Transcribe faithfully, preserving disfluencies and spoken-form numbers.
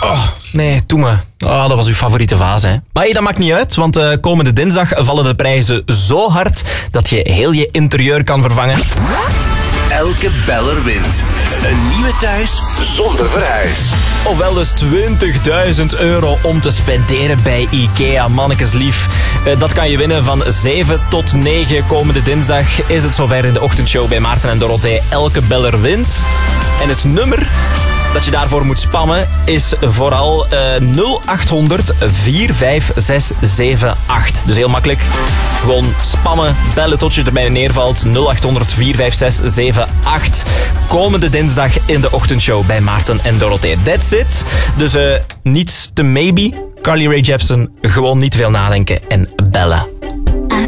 Oh, nee, doe me. Oh, dat was uw favoriete vaas, hè. Maar hey, dat maakt niet uit, want uh, komende dinsdag vallen de prijzen zo hard dat je heel je interieur kan vervangen. Elke beller wint. Een nieuwe thuis zonder verhuis. Ofwel dus twintigduizend euro om te spenderen bij IKEA, mannekeslief. Uh, dat kan je winnen van zeven tot negen. Komende dinsdag is het zover in de ochtendshow bij Maarten en Dorothee. Elke beller wint. En het nummer dat je daarvoor moet spammen is vooral uh, nul acht honderd, vier vijf zes zeven acht. Dus heel makkelijk. Gewoon spammen, bellen tot je erbij neervalt. nul acht honderd, vier vijf zes zeven acht. Komende dinsdag in de ochtendshow bij Maarten en Dorothee. That's it. Dus uh, niets te maybe. Carly Rae Jepsen, gewoon niet veel nadenken en bellen.